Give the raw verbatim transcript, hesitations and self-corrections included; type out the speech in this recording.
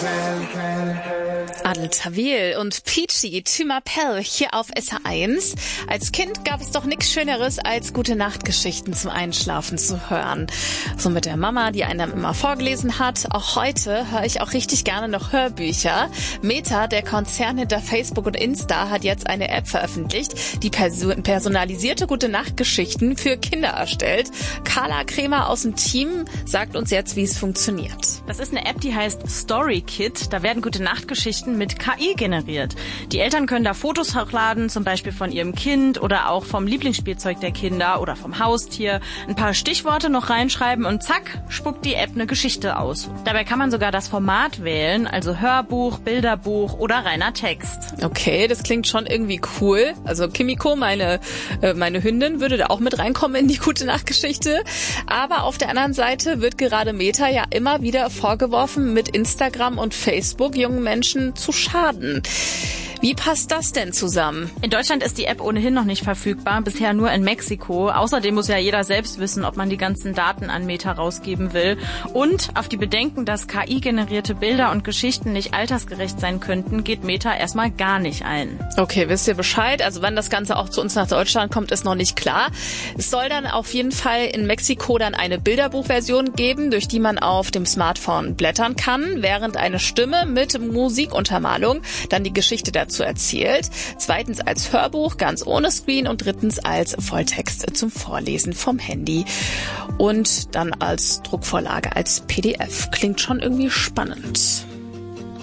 Adel Tawil und Peachy, Tu m'appelles hier auf S H eins. Als Kind gab es doch nichts Schöneres, als Gute-Nacht-Geschichten zum Einschlafen zu hören. So mit der Mama, die einem immer vorgelesen hat. Auch heute höre ich auch richtig gerne noch Hörbücher. Meta, der Konzern hinter Facebook und Insta, hat jetzt eine App veröffentlicht, die perso- personalisierte Gute-Nacht-Geschichten für Kinder erstellt. Carla Kremer aus dem Team sagt uns jetzt, wie es funktioniert. Das ist eine App, die heißt StoryKit. Da werden Gute-Nacht-Geschichten mit K I generiert. Die Eltern können da Fotos hochladen, zum Beispiel von ihrem Kind oder auch vom Lieblingsspielzeug der Kinder oder vom Haustier. Ein paar Stichworte noch reinschreiben und zack, spuckt die App eine Geschichte aus. Dabei kann man sogar das Format wählen, also Hörbuch, Bilderbuch oder reiner Text. Okay, das klingt schon irgendwie cool. Also Kimiko, meine äh, meine Hündin, würde da auch mit reinkommen in die Gute-Nacht-Geschichte. Aber auf der anderen Seite wird gerade Meta ja immer wieder vorgeworfen, mit Instagram und Facebook jungen Menschen zu schaden. Wie passt das denn zusammen? In Deutschland ist die App ohnehin noch nicht verfügbar, bisher nur in Mexiko. Außerdem muss ja jeder selbst wissen, ob man die ganzen Daten an Meta rausgeben will. Und auf die Bedenken, dass K I-generierte Bilder und Geschichten nicht altersgerecht sein könnten, geht Meta erstmal gar nicht ein. Okay, wisst ihr Bescheid? Also wann das Ganze auch zu uns nach Deutschland kommt, ist noch nicht klar. Es soll dann auf jeden Fall in Mexiko dann eine Bilderbuchversion geben, durch die man auf dem Smartphone blättern kann, während eine Stimme mit Musikuntermalung dann die Geschichte dazu erzählt. Zweitens als Hörbuch, ganz ohne Screen, und drittens als Volltext zum Vorlesen vom Handy. Und dann als Druckvorlage, als P D F. Klingt schon irgendwie spannend.